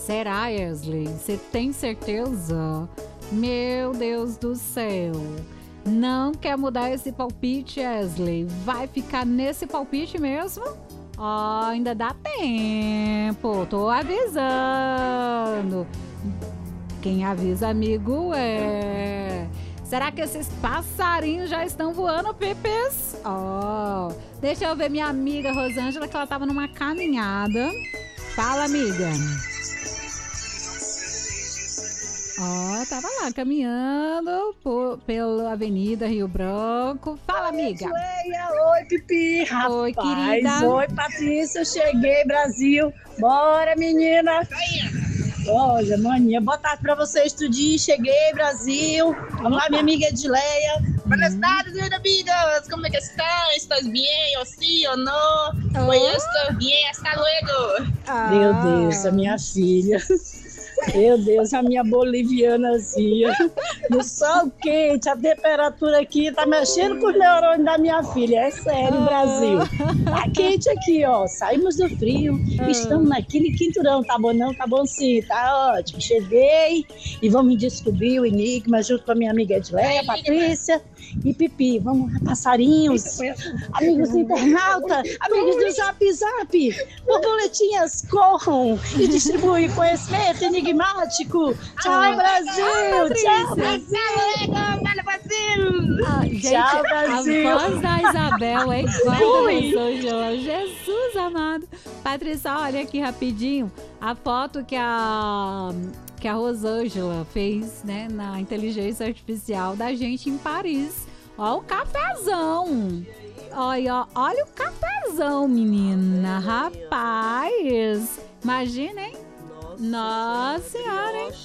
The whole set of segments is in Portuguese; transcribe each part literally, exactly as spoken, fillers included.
Será, Wesley? Você tem certeza? Meu Deus do céu. Não quer mudar esse palpite, Wesley? Vai ficar nesse palpite mesmo? Ó, oh, ainda dá tempo. Tô avisando. Quem avisa, amigo, é... Será que esses passarinhos já estão voando, Pipis? Ó, oh, deixa eu ver minha amiga Rosângela, que ela tava numa caminhada. Fala, amiga. Ó, oh, tava lá caminhando por, pela Avenida Rio Branco. Fala, amiga. Oi, oi, Pipi. Rapaz, oi, querida. Oi, Patrícia. Eu cheguei, Brasil. Bora, menina. Olha, maninha, boa tarde pra vocês, tudinho. Cheguei, Brasil. Vamos lá, minha amiga Edileia. Buenas tardes, meus amigos. Como é que estão? ¿Estás bien o sí o no? Oh. Pues estou bien, hasta luego. Ah. Meu Deus, a minha filha. Meu Deus, a minha bolivianazinha. No sol quente, a temperatura aqui tá mexendo com os neurônios da minha filha. É sério, Brasil. Tá quente aqui, ó. Saímos do frio, estamos naquele quinturão. Tá bom não? Tá bom sim, tá ótimo. Cheguei e vamos descobrir o enigma junto com a minha amiga Edileia, Patrícia e Pipi. Vamos lá, passarinhos, amigos do internauta, amigos do Zap Zap. Borboletinhas, corram e distribuem conhecimento enigmático. Tchau, ah, Brasil! Tchau, Brasil! Ah, gente, tchau, Brasil! A voz da Isabel é igual a Rosângela. Jesus amado! Patrícia, olha aqui rapidinho a foto que a, que a Rosângela fez, né, na inteligência artificial da gente em Paris. Ó o cafezão! Olha, olha o cafezão, menina! Rapaz! Imagina, hein? Nossa senhora, hein?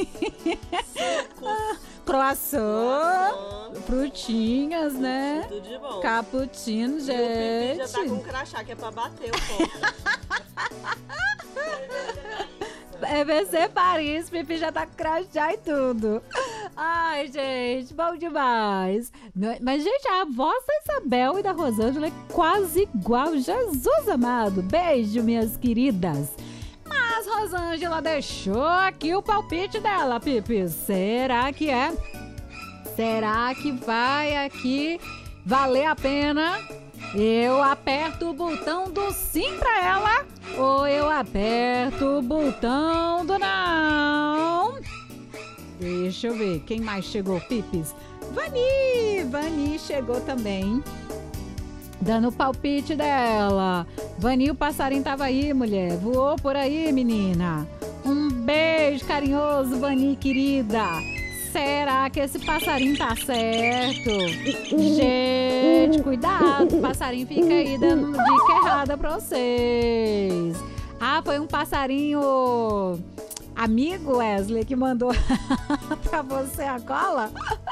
Croissant, frutinhas, né? Tudo de bom. Cappuccino, gente. O Pipi já tá com crachá, que é pra bater o ponto. É V C Paris, Pipi já tá com crachá e tudo. Ai, gente, bom demais. Mas, gente, a voz da Isabel e da Rosângela é quase igual. Jesus amado. Beijo, minhas queridas. Mas Rosângela deixou aqui o palpite dela, Pipi. Será que é? Será que vai aqui valer a pena? Eu aperto o botão do sim pra ela ou eu aperto o botão do não? Deixa eu ver, quem mais chegou, Pipis? Vani! Vani chegou também. Dando o palpite dela. Vani, o passarinho tava aí, mulher. Voou por aí, menina. Um beijo carinhoso, Vani, querida. Será que esse passarinho tá certo? Gente, cuidado. O passarinho fica aí dando dica errada pra vocês. Ah, foi um passarinho amigo, Wesley, que mandou pra você a cola?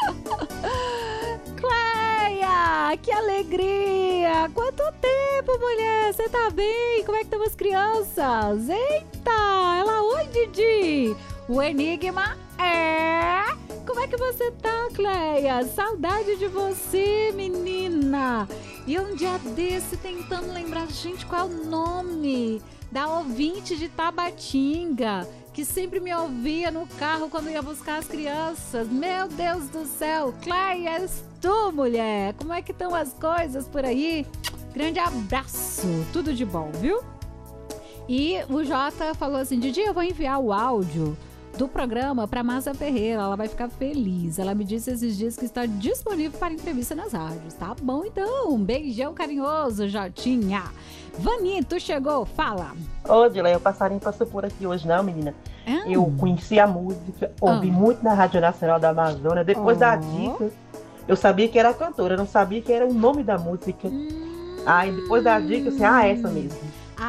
Cleia, que alegria! Quanto tempo, mulher? Você tá bem? Como é que estão as crianças? Eita! Ela, oi, Didi! O enigma é... Como é que você tá, Cleia? Saudade de você, menina! E um dia desse tentando lembrar, gente, qual é o nome da ouvinte de Tabatinga, que sempre me ouvia no carro quando ia buscar as crianças. Meu Deus do céu, Cleia, és tu, mulher. Como é que estão as coisas por aí? Grande abraço, tudo de bom, viu? E o Jota falou assim, Didi, eu vou enviar o áudio do programa para Márcia Ferreira, ela vai ficar feliz. Ela me disse esses dias que está disponível para entrevista nas rádios. Tá bom, então. Um beijão carinhoso, Jotinha. Vani, tu chegou? Fala. Ô, Dileia, o passarinho passou por aqui hoje, não, menina? Ah. Eu conheci a música, ouvi ah. muito na Rádio Nacional da Amazônia. Depois oh. da dica, eu sabia que era a cantora, eu não sabia que era o nome da música. Hum. Aí depois da dica, assim, ah, essa mesmo.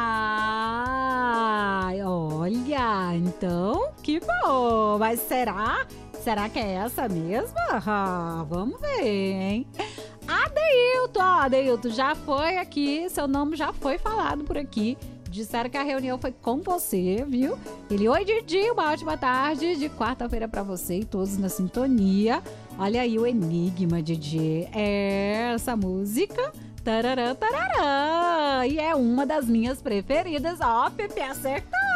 Ah, olha, então, que bom. Mas será? Será que é essa mesmo? Ah, vamos ver, hein? Adeilton, ó, Adeilton, já foi aqui, seu nome já foi falado por aqui. Disseram que a reunião foi com você, viu? Ele, oi, Didi, uma ótima tarde de quarta-feira pra você e todos na sintonia. Olha aí o enigma, Didi. É essa música... Tararã, tararã. E é uma das minhas preferidas. Ó, Pepe, acertou!